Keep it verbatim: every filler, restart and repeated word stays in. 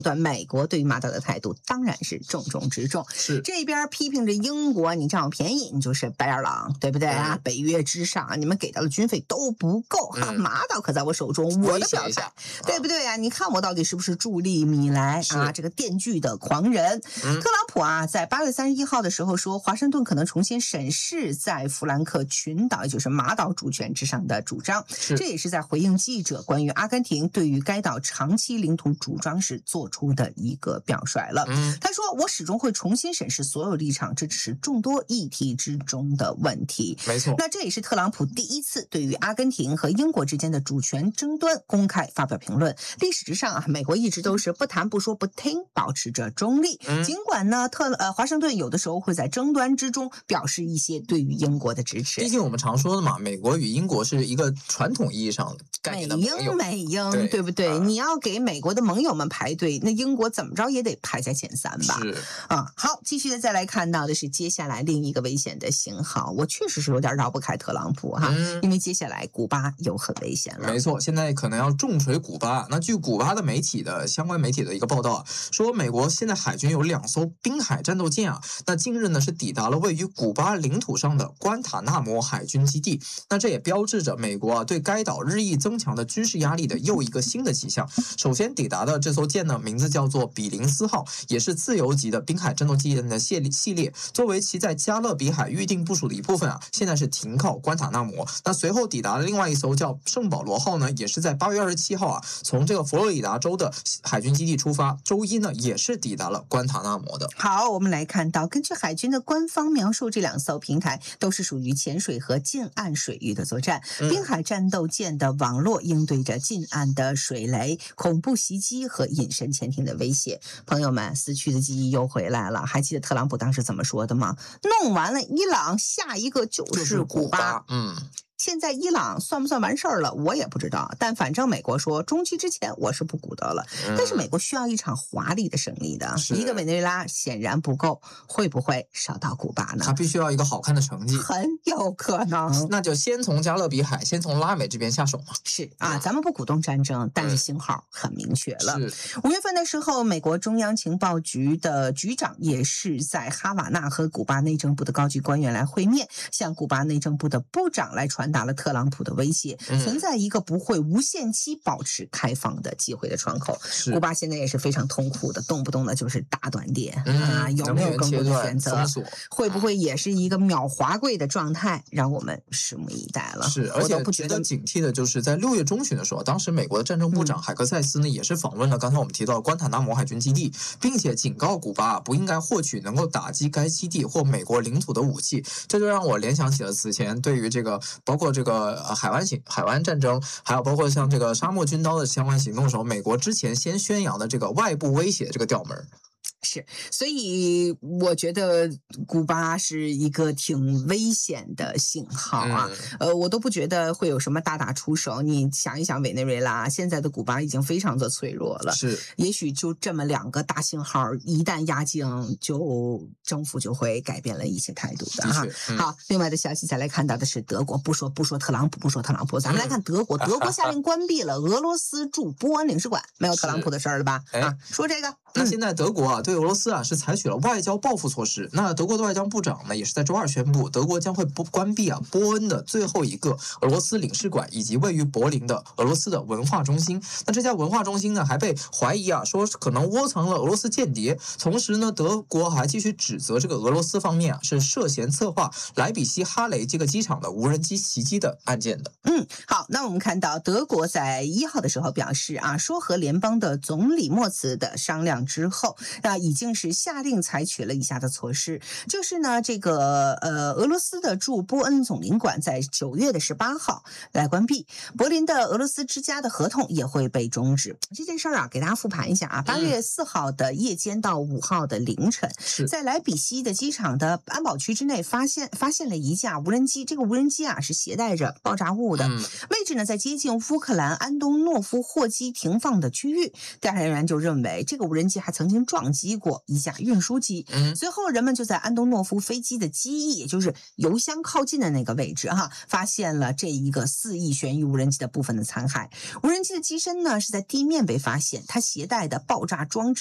对美国对于马岛的态度当然是重中之重。 是这边批评着英国，你占我便宜，你就是白眼狼，对不对啊？嗯、北约之上，你们给到的军费都不够，哈、嗯，马岛可在我手中，我的表态，对不对啊？你看我到底是不是助力米莱啊？这个电锯的狂人，嗯、特朗普啊，在八月三十一号的时候说，华盛顿可能重新审视在弗兰克群岛，也就是马岛主权之上的主张，这也是在回应记者关于阿根廷对于该岛长期领土主张时做出的一个表率了。嗯、他说：“我始终会重新审视所有立场，这只是众多议题之中的问题。” 没错， 那这也是特朗普第一次对于阿根廷和英国之间的主权争端公开发表评论。历史之上啊，美国一直都是不谈不说不听，保持着中立。嗯、尽管呢，特呃华盛顿有的时候会在争端之中表示一些对于英国的支持。 毕竟我们常说的嘛，美国与英国是一个传统意义上概念的盟友， 美英美英，对, 对不对、啊？你要给美国的盟友们排队，那英国怎么着也得排在前三吧？ 是啊，好，继续的再来看到的是接下来另一个危险的信号，我确实是有点绕不开特朗普哈，嗯、因为接下来古巴又很危险了。 没错，现在可能要重锤古巴。那据古巴的媒体的相关媒体的一个报道啊，说美国现在海军有两艘滨海战斗舰啊，那近日呢是抵达了位于古巴领土上的关塔纳摩海军基地。那这也标志着美国啊对该岛日益增强的军事压力的又一个新的迹象。首先抵达的这艘舰呢，名字叫做比林斯号，也是自由级的滨海战斗机的系列。作为其在加勒比海预定部署的一部分啊，现在是停靠关塔纳摩。那随后抵达的另外一艘叫圣保罗号呢，也是在八月二十七号啊，从这个佛罗里达州的海军基地出发，周一呢也是抵达了关塔纳摩的。 好，我们来看到，根据海军的官方描述，这两艘平台都是属于潜水和近岸水域的作战。滨海战斗舰的网络应对着近岸的水雷、恐怖袭击和隐身潜艇的威胁。朋友们，死去的记忆又回来了，还记得特朗普当时怎么说的吗？弄完了伊朗，下一个就是古巴。 就是、嗯。 现在伊朗算不算完事儿了，我也不知道。但反正美国说中期之前我是不鼓捣了。嗯、但是美国需要一场华丽的胜利的，一个委内瑞拉显然不够，会不会少到古巴呢？ 他必须要一个好看的成绩， 很有可能。 那就先从加勒比海，先从拉美这边下手嘛。 是啊，咱们不鼓动战争，但是信号很明确了。五月份的时候，美国中央情报局的局长也是在哈瓦那和古巴内政部的高级官员来会面，向古巴内政部的部长来传达了特朗普的威胁，存在一个不会无限期保持开放的机会的窗口。古巴现在也是非常痛苦的，动不动的就是大断电、嗯、啊，有没有更多的选择？会不会也是一个秒滑跪的状态？让我们拭目以待了。 是，而且值得警惕的就是在六月中旬的时候，当时美国的战争部长海克塞斯呢、嗯、也是访问了刚才我们提到的关塔纳摩海军基地，并且警告古巴不应该获取能够打击该基地或美国领土的武器。这就让我联想起了此前对于这个包括这个海湾行海湾战争，还有包括像这个沙漠军刀的相关行动的时候，美国之前先宣扬的这个外部威胁这个调门。 是，所以我觉得古巴是一个挺危险的信号啊。嗯、呃，我都不觉得会有什么大打出手。你想一想，委内瑞拉现在的古巴已经非常的脆弱了， 是， 也许就这么两个大信号一旦压境，就政府就会改变了一些态度的哈、嗯。好，另外的消息再来看到的是德国，不说不说特朗普，不说特朗普，咱们来看德国，嗯、德国下令关闭了俄罗斯驻波恩领事馆，没有特朗普的事儿了吧？啊，说这个， 那现在德国啊，对俄罗斯啊是采取了外交报复措施。那德国的外交部长呢，也是在周二宣布，德国将会不关闭啊波恩的最后一个俄罗斯领事馆，以及位于柏林的俄罗斯的文化中心。那这家文化中心呢，还被怀疑啊说可能窝藏了俄罗斯间谍。同时呢，德国还继续指责这个俄罗斯方面啊是涉嫌策划莱比锡哈雷这个机场的无人机袭击的案件的。 嗯，好，那我们看到德国在一号的时候表示啊，说和联邦的总理莫茨的商量之后，那已经是下令采取了以下的措施，就是呢，这个呃俄罗斯的驻波恩总领馆在九月的十八号来关闭，柏林的俄罗斯之家的合同也会被终止。这件事儿啊，给大家复盘一下啊，八月四号的夜间到五号的凌晨，在莱比锡的机场的安保区之内发现发现了一架无人机，这个无人机啊是携带着爆炸物的，嗯、位置呢在接近乌克兰安东诺夫货机停放的区域。调查人员就认为，这个无人机机还曾经撞击过一架运输机。 嗯， 随后人们就在安东诺夫飞机的机翼，也就是油箱靠近的那个位置哈，发现了这一个四翼旋翼无人机的部分的残骸。无人机的机身呢是在地面被发现，它携带的爆炸装置